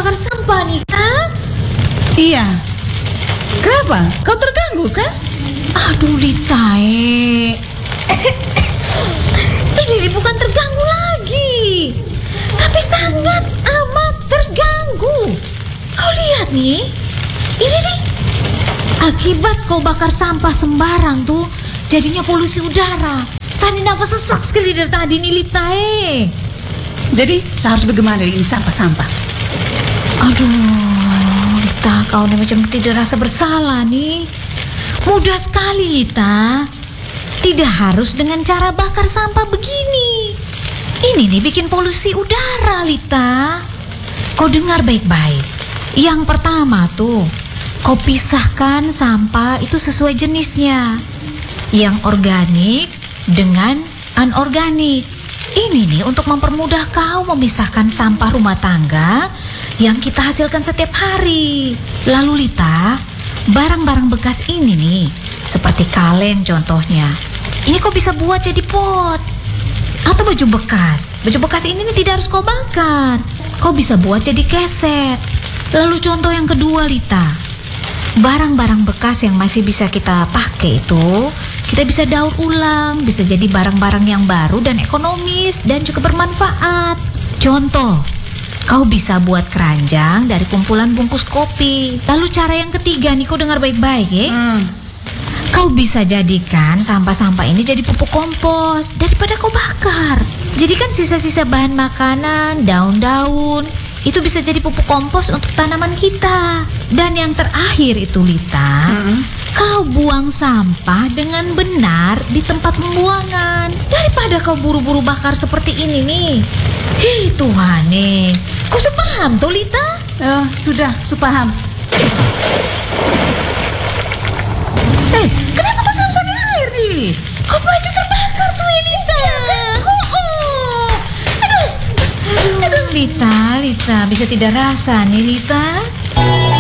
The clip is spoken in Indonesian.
bakar sampah nih, Kak. Iya. Kenapa? Kau terganggu kan? Aduh, Lita, ini bukan terganggu lagi, tapi sangat amat terganggu. Kau lihat nih, ini nih. Akibat kau bakar sampah sembarang tuh, jadinya polusi udara. Sani nafas sesak sekali dari tadi nih, Lita. Jadi saya harus bagaimana ini sampah-sampah? Aduh, Lita, kau nih macam tidak rasa bersalah nih. Mudah sekali, Lita. Tidak harus dengan cara bakar sampah begini. Ini nih bikin polusi udara, Lita. Kau dengar baik-baik. Yang pertama tuh, kau pisahkan sampah itu sesuai jenisnya. Yang organik dengan anorganik. Ini nih untuk mempermudah kau memisahkan sampah rumah tangga yang kita hasilkan setiap hari. Lalu Lita, barang-barang bekas ini nih, seperti kaleng contohnya, ini kau bisa buat jadi pot. Atau baju bekas. Baju bekas ini nih tidak harus kau bakar. Kau bisa buat jadi keset. Lalu contoh yang kedua, Lita, barang-barang bekas yang masih bisa kita pakai itu, kita bisa daur ulang, bisa jadi barang-barang yang baru dan ekonomis dan juga bermanfaat. Contoh, kau bisa buat keranjang dari kumpulan bungkus kopi. Lalu cara yang ketiga nih, kau dengar baik-baik ya. Kau bisa jadikan sampah-sampah ini jadi pupuk kompos daripada kau bakar. Jadikan sisa-sisa bahan makanan, daun-daun, itu bisa jadi pupuk kompos untuk tanaman kita. Dan yang terakhir itu, Lita, kau buang sampah dengan benar di tempat pembuangan daripada kau buru-buru bakar seperti ini nih. Hei Tuhan nih, kau sudah paham tuh, Lita? Sudah paham. Kenapa kau samsam di air nih? Kau baju terbakar tuh, Lita. Aduh, Lita, bisa tidak rasa nih, Lita.